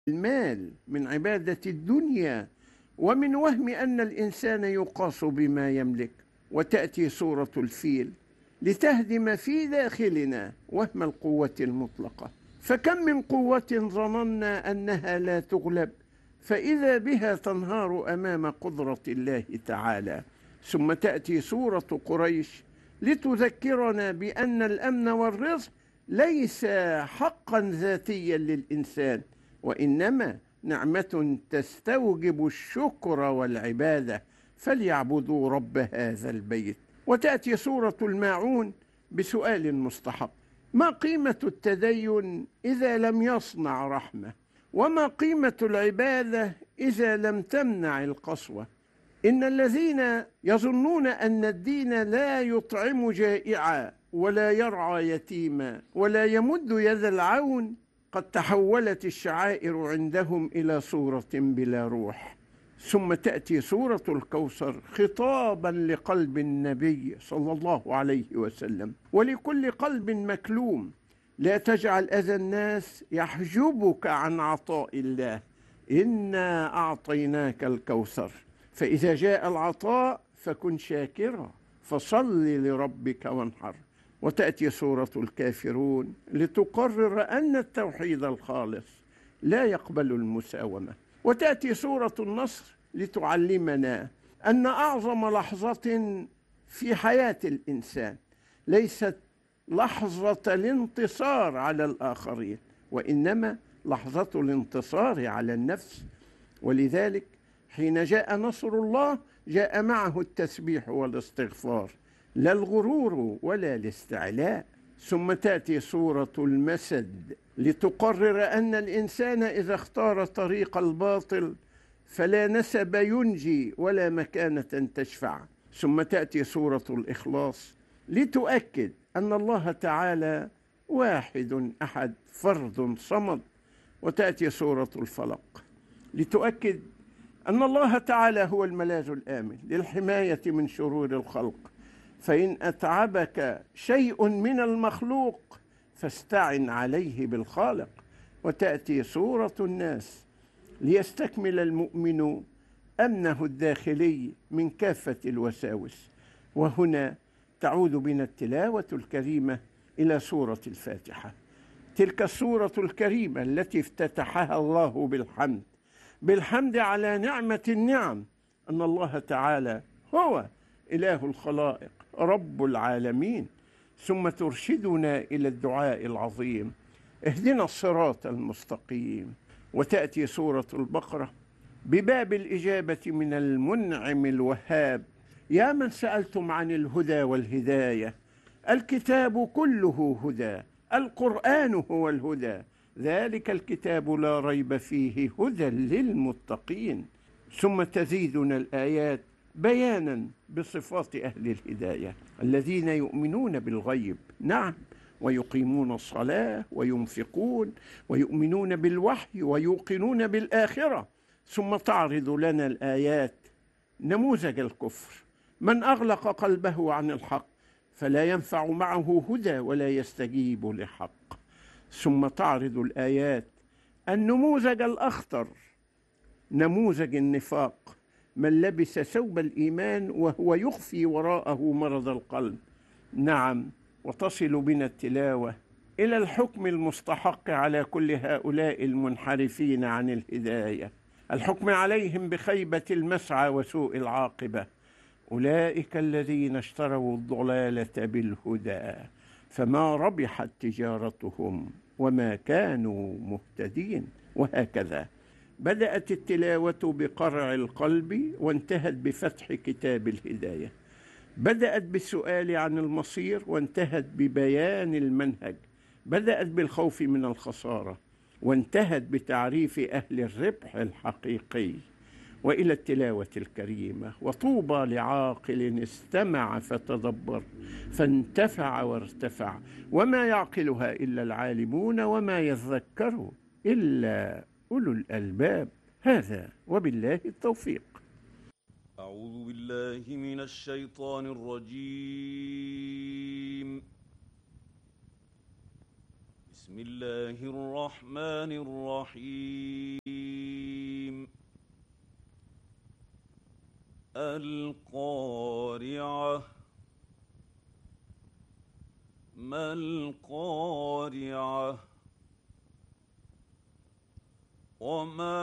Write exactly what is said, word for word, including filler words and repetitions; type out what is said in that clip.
المال، من عبادة الدنيا، ومن وهم أن الإنسان يقاس بما يملك. وتأتي سورة الفيل لتهدم في داخلنا وهم القوة المطلقة. فكم من قوة ظننا أنها لا تغلب، فإذا بها تنهار أمام قدرة الله تعالى. ثم تأتي سورة قريش لتذكرنا بأن الأمن والرزق ليس حقا ذاتيا للإنسان، وإنما نعمة تستوجب الشكر والعبادة، فليعبدوا رب هذا البيت. وتأتي سورة الماعون بسؤال مستحق: ما قيمة التدين إذا لم يصنع رحمة؟ وما قيمة العبادة إذا لم تمنع القسوة؟ إن الذين يظنون أن الدين لا يطعم جائعا ولا يرعى يتيما ولا يمد يد العون قد تحولت الشعائر عندهم إلى صورة بلا روح. ثم تأتي سورة الكوثر خطابا لقلب النبي صلى الله عليه وسلم ولكل قلب مكلوم: لا تجعل أذى الناس يحجبك عن عطاء الله، إنا أعطيناك الكوثر، فإذا جاء العطاء فكن شاكرا، فصل لربك وانحر. وتأتي سورة الكافرون لتقرر أن التوحيد الخالص لا يقبل المساومة. وتأتي سورة النصر لتعلمنا أن أعظم لحظة في حياة الإنسان ليست لحظة الانتصار على الآخرين، وإنما لحظة الانتصار على النفس. ولذلك حين جاء نصر الله جاء معه التسبيح والاستغفار، لا الغرور ولا الاستعلاء. ثم تأتي سورة المسد لتقرر أن الإنسان إذا اختار طريق الباطل فلا نسب ينجي ولا مكانة تشفع. ثم تأتي سورة الإخلاص لتؤكد أن الله تعالى واحد أحد فرد صمد. وتأتي سورة الفلق لتؤكد أن الله تعالى هو الملاذ الآمن للحماية من شرور الخلق، فإن أتعبك شيء من المخلوق فاستعن عليه بالخالق. وتأتي سورة الناس ليستكمل المؤمن أمنه الداخلي من كافة الوساوس. وهنا تعود بنا التلاوة الكريمة إلى سورة الفاتحة، تلك السورة الكريمة التي افتتحها الله بالحمد، بالحمد على نعمة النعم، أن الله تعالى هو إله الخلائق رب العالمين. ثم ترشدنا إلى الدعاء العظيم: اهدنا الصراط المستقيم. وتأتي سورة البقرة بباب الإجابة من المنعم الوهاب: يا من سألتم عن الهدى والهداية، الكتاب كله هدى، القرآن هو الهدى، ذلك الكتاب لا ريب فيه هدى للمتقين. ثم تزيدنا الآيات بيانا بصفات أهل الهداية الذين يؤمنون بالغيب، نعم، ويقيمون الصلاة وينفقون ويؤمنون بالوحي ويوقنون بالآخرة. ثم تعرض لنا الآيات نموذج الكفر: من أغلق قلبه عن الحق فلا ينفع معه هدى ولا يستجيب لحق. ثم تعرض الآيات النموذج الأخطر، نموذج النفاق: من لبس ثوب الإيمان وهو يخفي وراءه مرض القلب. نعم. وتصل بنا التلاوة إلى الحكم المستحق على كل هؤلاء المنحرفين عن الهداية، الحكم عليهم بخيبة المسعى وسوء العاقبة. أولئك الذين اشتروا الضلالة بالهدى فما ربحت تجارتهم وما كانوا مهتدين. وهكذا بدأت التلاوة بقرع القلب وانتهت بفتح كتاب الهداية، بدأت بالسؤال عن المصير وانتهت ببيان المنهج، بدأت بالخوف من الخسارة وانتهت بتعريف أهل الربح الحقيقي. وإلى التلاوة الكريمة: وطوبى لعاقل استمع فتدبر فانتفع وارتفع، وما يعقلها إلا العالمون وما يذكر إلا أولو الألباب. هذا وبالله التوفيق. أعوذ بالله من الشيطان الرجيم. بسم بسم الله الرحمن الرحيم القارعة ما القارعة وما